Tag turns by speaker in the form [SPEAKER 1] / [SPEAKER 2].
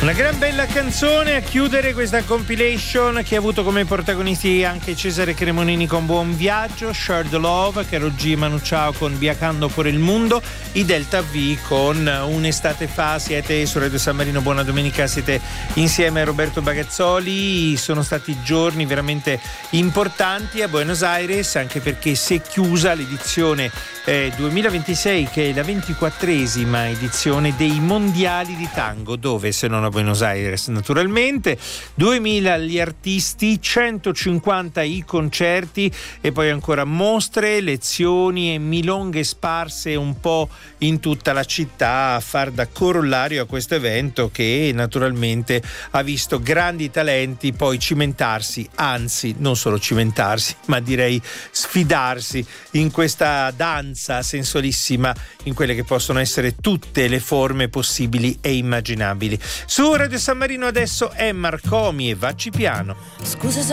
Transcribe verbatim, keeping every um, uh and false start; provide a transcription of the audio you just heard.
[SPEAKER 1] Una gran bella canzone a chiudere questa compilation che ha avuto come protagonisti anche Cesare Cremonini con Buon Viaggio, Share the Love, Karol G e Manu Chao con Viajando por il Mundo, i Delta V con Un'estate fa. Siete su Radio San Marino, buona domenica, siete insieme a Roberto Bagazzoli. Sono stati giorni veramente importanti a Buenos Aires, anche perché si è chiusa l'edizione eh, duemilaventisei, che è la ventiquattresima edizione dei Mondiali di Tango, dove se non a Buenos Aires naturalmente. duemila gli artisti, centocinquanta i concerti e poi ancora mostre, lezioni e milonghe sparse un po' in tutta la città a far da corollario a questo evento che naturalmente ha visto grandi talenti poi cimentarsi, anzi non solo cimentarsi, ma direi sfidarsi in questa danza sensualissima, in quelle che possono essere tutte le forme possibili e immaginabili. Su Radio San Marino adesso è Marcomi e Vacci Piano.
[SPEAKER 2] Scusa se